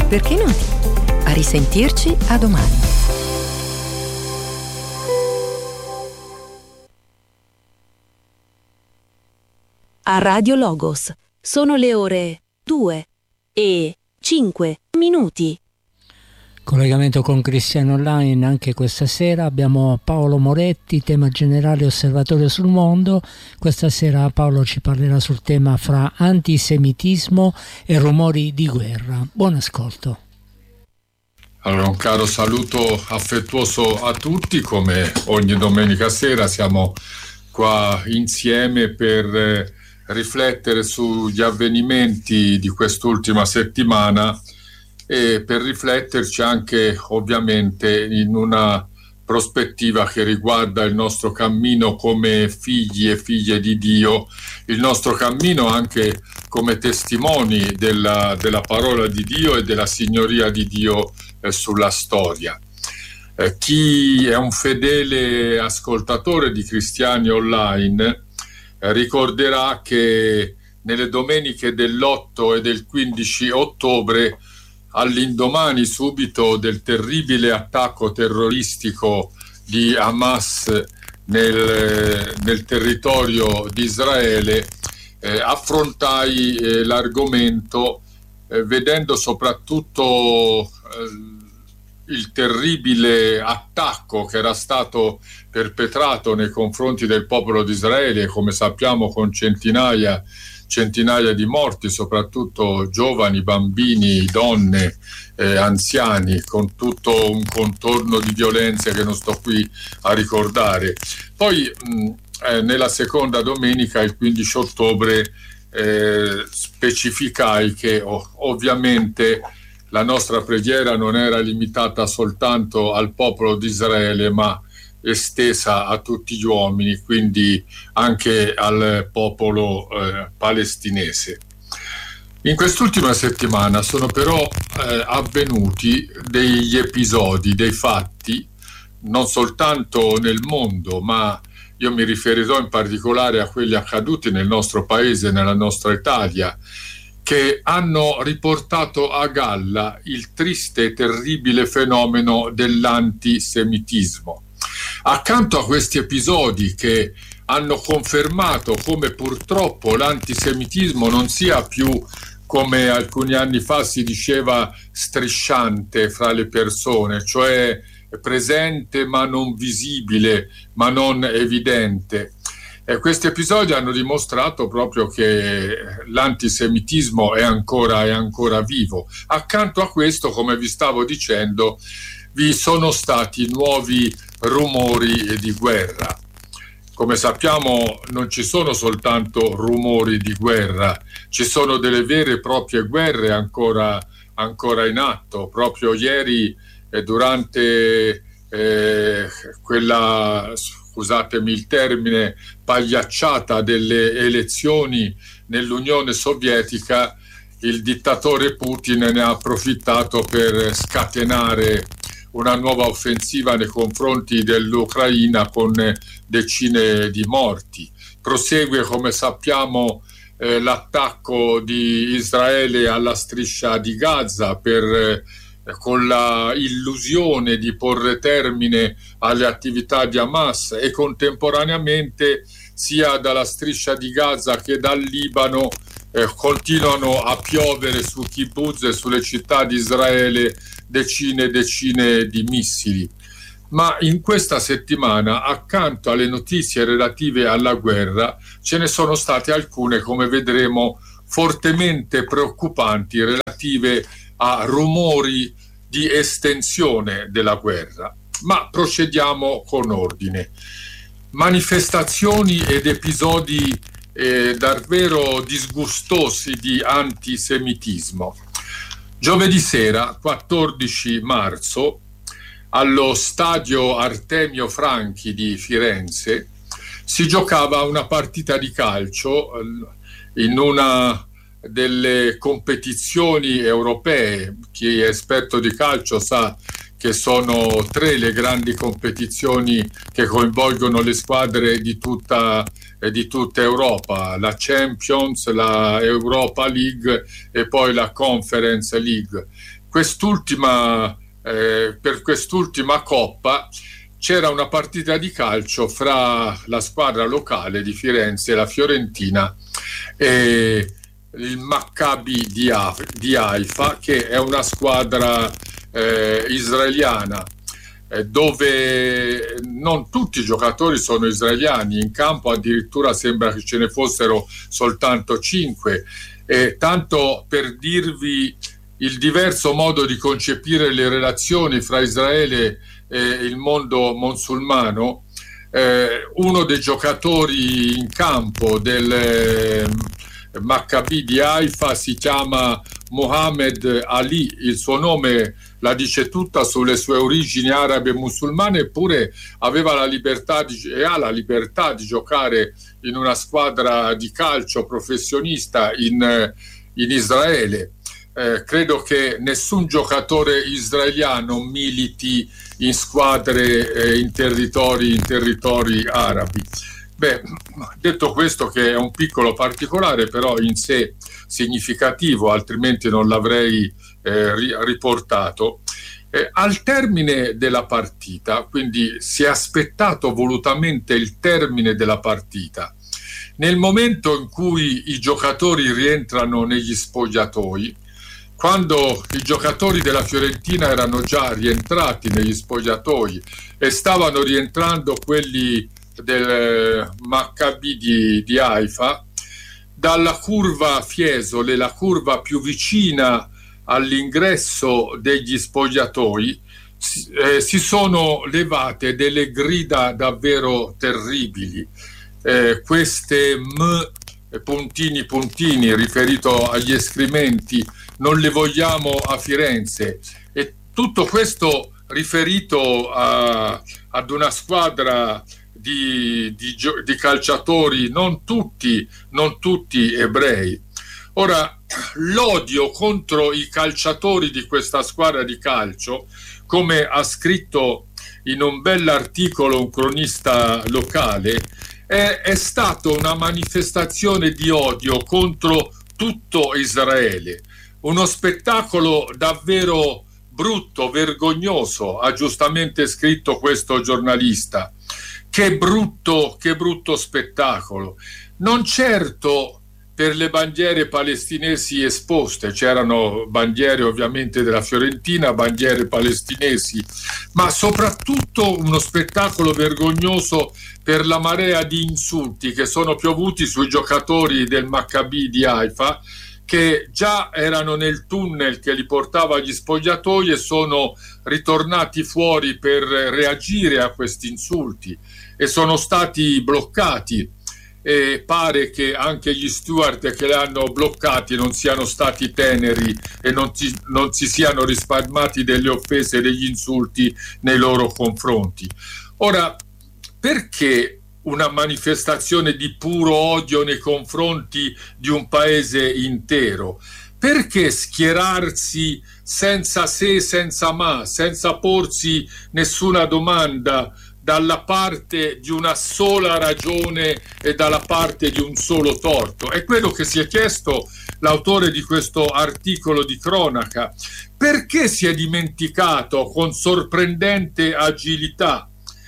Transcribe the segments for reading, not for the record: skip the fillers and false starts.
Perché noti? A risentirci a domani. A Radio Logos sono le ore 2:05. Collegamento con Cristiano Online anche questa sera. Abbiamo Paolo Moretti, tema generale Osservatorio sul mondo. Questa sera Paolo ci parlerà sul tema fra antisemitismo e rumori di guerra. Buon ascolto. Allora, un caro saluto affettuoso a tutti. Come ogni domenica sera siamo qua insieme per riflettere sugli avvenimenti di quest'ultima settimana e per rifletterci anche ovviamente in una prospettiva che riguarda il nostro cammino come figli e figlie di Dio, il nostro cammino anche come testimoni della parola di Dio e della signoria di Dio sulla storia. Chi è un fedele ascoltatore di Cristiani Online ricorderà che nelle domeniche dell'8 e del 15 ottobre, all'indomani subito del terribile attacco terroristico di Hamas nel territorio di Israele, affrontai l'argomento vedendo soprattutto il terribile attacco che era stato perpetrato nei confronti del popolo di Israele, come sappiamo con centinaia di morti, soprattutto giovani, bambini, donne, anziani, con tutto un contorno di violenze che non sto qui a ricordare. Poi nella seconda domenica, il 15 ottobre, specificai che ovviamente la nostra preghiera non era limitata soltanto al popolo di Israele, ma estesa a tutti gli uomini, quindi anche al popolo palestinese. In quest'ultima settimana sono però avvenuti degli episodi, dei fatti, non soltanto nel mondo, ma io mi riferirò in particolare a quelli accaduti nel nostro paese, nella nostra Italia, che hanno riportato a galla il triste e terribile fenomeno dell'antisemitismo. Accanto a questi episodi che hanno confermato come purtroppo l'antisemitismo non sia più, come alcuni anni fa si diceva, strisciante fra le persone, cioè presente ma non visibile, ma non evidente. Questi episodi hanno dimostrato proprio che l'antisemitismo è ancora vivo. Accanto a questo, come vi stavo dicendo, vi sono stati nuovi rumori di guerra. Come sappiamo, non ci sono soltanto rumori di guerra, ci sono delle vere e proprie guerre ancora in atto. Proprio ieri, durante quella, scusatemi il termine, pagliacciata delle elezioni nell'Unione Sovietica, il dittatore Putin ne ha approfittato per scatenare una nuova offensiva nei confronti dell'Ucraina con decine di morti. Prosegue, come sappiamo, l'attacco di Israele alla striscia di Gaza con la illusione di porre termine alle attività di Hamas, e contemporaneamente sia dalla striscia di Gaza che dal Libano continuano a piovere su kibbutz e sulle città di Israele decine e decine di missili. Ma in questa settimana, accanto alle notizie relative alla guerra, ce ne sono state alcune, come vedremo, fortemente preoccupanti, relative a rumori di estensione della guerra. Ma procediamo con ordine. Manifestazioni ed episodi davvero disgustosi di antisemitismo. Giovedì sera, 14 marzo, allo stadio Artemio Franchi di Firenze si giocava una partita di calcio in una delle competizioni europee. Chi è esperto di calcio sa che sono 3 le grandi competizioni che coinvolgono le squadre di tutta Europa: la Champions, la Europa League e poi la Conference League. per quest'ultima coppa c'era una partita di calcio fra la squadra locale di Firenze, la Fiorentina, e il Maccabi di Haifa, che è una squadra israeliana, dove non tutti i giocatori sono israeliani. In campo addirittura sembra che ce ne fossero soltanto 5, tanto per dirvi il diverso modo di concepire le relazioni fra Israele e il mondo musulmano. Uno dei giocatori in campo del Maccabi di Haifa si chiama Mohammed Ali. Il suo nome la dice tutta sulle sue origini arabe e musulmane, eppure aveva la libertà e ha la libertà di giocare in una squadra di calcio professionista in Israele. Credo che nessun giocatore israeliano militi in squadre in territori arabi. Detto questo, che è un piccolo particolare però in sé significativo, altrimenti non l'avrei riportato, al termine della partita, quindi si è aspettato volutamente il termine della partita. Nel momento in cui i giocatori rientrano negli spogliatoi, quando i giocatori della Fiorentina erano già rientrati negli spogliatoi e stavano rientrando quelli del Maccabi di Haifa, dalla curva Fiesole, la curva più vicina all'ingresso degli spogliatoi, si sono levate delle grida davvero terribili. Queste puntini riferito agli escrementi, non le vogliamo a Firenze, e tutto questo riferito ad una squadra di calciatori non tutti ebrei. Ora, l'odio contro i calciatori di questa squadra di calcio, come ha scritto in un bell'articolo un cronista locale, è stato una manifestazione di odio contro tutto Israele, uno spettacolo davvero brutto, vergognoso, ha giustamente scritto questo giornalista. Che brutto spettacolo. Non certo per le bandiere palestinesi esposte, c'erano bandiere ovviamente della Fiorentina, bandiere palestinesi, ma soprattutto uno spettacolo vergognoso per la marea di insulti che sono piovuti sui giocatori del Maccabi di Haifa, che già erano nel tunnel che li portava agli spogliatoi e sono ritornati fuori per reagire a questi insulti e sono stati bloccati, e pare che anche gli steward che li hanno bloccati non siano stati teneri e non si siano risparmiati delle offese e degli insulti nei loro confronti. Ora, perché una manifestazione di puro odio nei confronti di un paese intero? Perché schierarsi senza se, senza ma, senza porsi nessuna domanda, dalla parte di una sola ragione e dalla parte di un solo torto? È quello che si è chiesto l'autore di questo articolo di cronaca. Perché si è dimenticato con sorprendente agilità,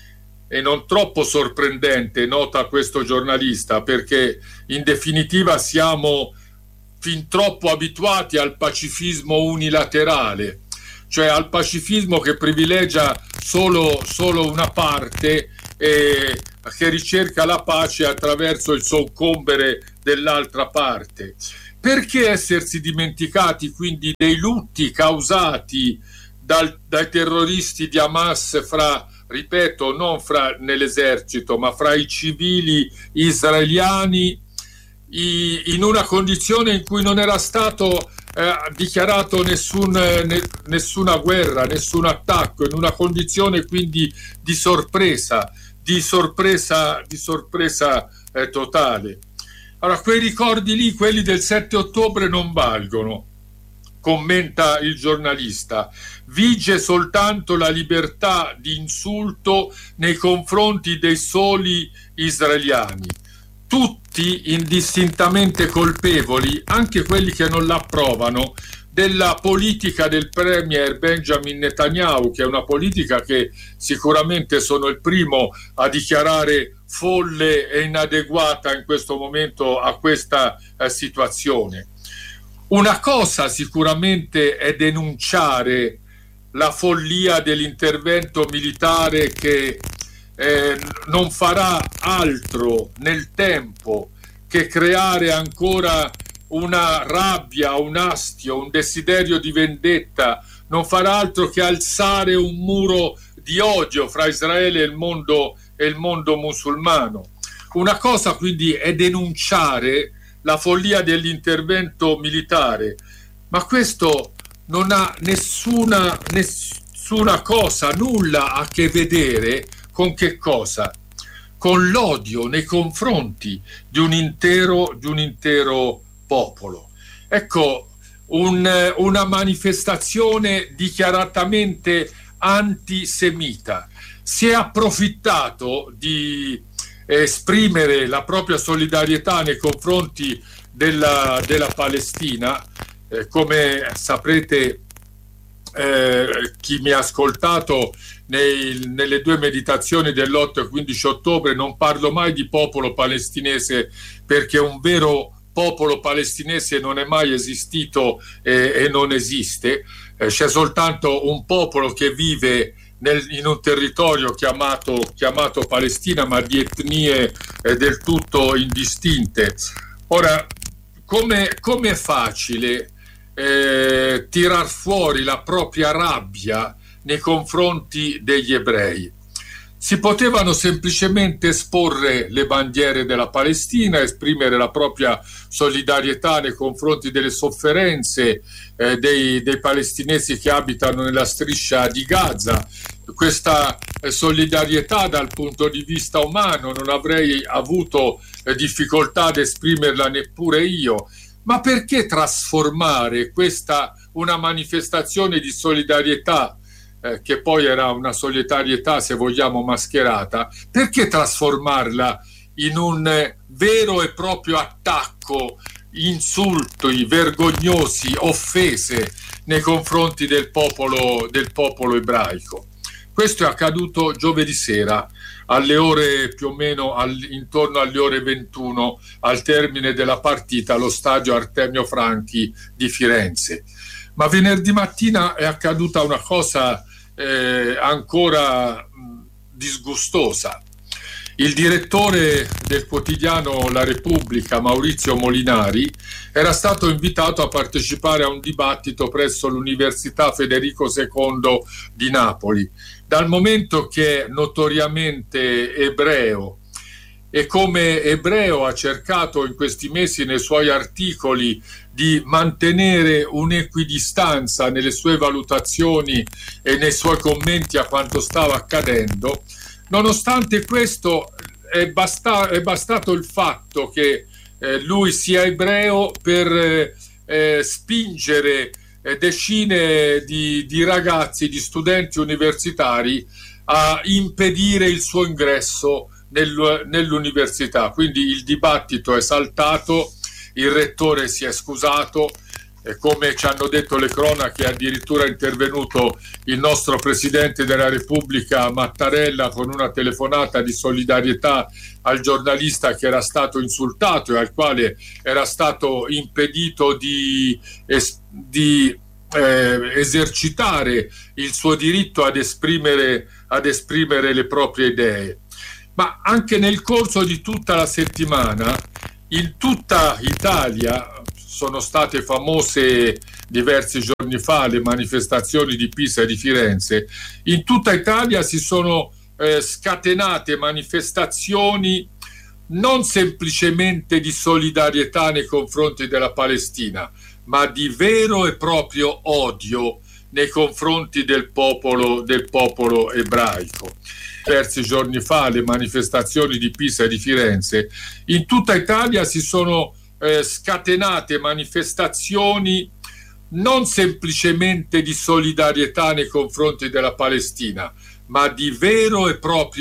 e non troppo sorprendente, nota questo giornalista, perché in definitiva siamo fin troppo abituati al pacifismo unilaterale, cioè al pacifismo che privilegia solo una parte e che ricerca la pace attraverso il soccombere dell'altra parte. Perché essersi dimenticati quindi dei lutti causati dai terroristi di Hamas ripeto, non nell'esercito, ma fra i civili israeliani, in una condizione in cui non era stato dichiarato nessuna guerra, nessun attacco, in una condizione quindi di sorpresa totale. Allora, quei ricordi lì, quelli del 7 ottobre, non valgono, commenta il giornalista. Vige soltanto la libertà di insulto nei confronti dei soli israeliani, tutti indistintamente colpevoli, anche quelli che non l'approvano, della politica del premier Benjamin Netanyahu, che è una politica che sicuramente sono il primo a dichiarare folle e inadeguata in questo momento a questa situazione. Una cosa sicuramente è denunciare la follia dell'intervento militare che non farà altro nel tempo che creare ancora una rabbia, un astio, un desiderio di vendetta, non farà altro che alzare un muro di odio fra Israele e il mondo musulmano. Una cosa quindi è denunciare la follia dell'intervento militare, ma questo non ha nessuna cosa, nulla a che vedere con che cosa? Con l'odio nei confronti di un intero popolo. Ecco, una manifestazione dichiaratamente antisemita. Si è approfittato di esprimere la propria solidarietà nei confronti della Palestina. Come saprete, chi mi ha ascoltato nelle due meditazioni dell'8 e 15 ottobre, non parlo mai di popolo palestinese, perché un vero popolo palestinese non è mai esistito e non esiste. C'è soltanto un popolo che vive in un territorio chiamato Palestina, ma di etnie del tutto indistinte. Ora, come è facile tirar fuori la propria rabbia nei confronti degli ebrei? Si potevano semplicemente esporre le bandiere della Palestina, esprimere la propria solidarietà nei confronti delle sofferenze dei palestinesi che abitano nella striscia di Gaza. Questa solidarietà dal punto di vista umano non avrei avuto difficoltà ad esprimerla neppure io. Ma perché trasformare questa una manifestazione di solidarietà, che poi era una solidarietà, se vogliamo, mascherata, perché trasformarla in un vero e proprio attacco, insulti vergognosi, offese nei confronti del popolo ebraico? Questo è accaduto giovedì sera, alle ore più o meno intorno alle ore 21, al termine della partita allo stadio Artemio Franchi di Firenze. Ma venerdì mattina è accaduta una cosa ancora disgustosa. Il direttore del quotidiano La Repubblica, Maurizio Molinari, era stato invitato a partecipare a un dibattito presso l'Università Federico II di Napoli. Dal momento che è notoriamente ebreo e come ebreo ha cercato in questi mesi nei suoi articoli di mantenere un'equidistanza nelle sue valutazioni e nei suoi commenti a quanto stava accadendo, nonostante questo è bastato il fatto che lui sia ebreo per spingere decine di ragazzi, di studenti universitari a impedire il suo ingresso nell'università. Quindi il dibattito è saltato, il rettore si è scusato, e come ci hanno detto le cronache è addirittura intervenuto il nostro Presidente della Repubblica Mattarella con una telefonata di solidarietà al giornalista che era stato insultato e al quale era stato impedito di esercitare il suo diritto ad esprimere le proprie idee. Ma anche nel corso di tutta la settimana, in tutta Italia, sono state famose diversi giorni fa le manifestazioni di Pisa e di Firenze, in tutta Italia si sono scatenate manifestazioni non semplicemente di solidarietà nei confronti della Palestina, ma di vero e proprio odio nei confronti del popolo ebraico. Diversi giorni fa le manifestazioni di Pisa e di Firenze, in tutta Italia si sono scatenate manifestazioni non semplicemente di solidarietà nei confronti della Palestina, ma di vero e proprio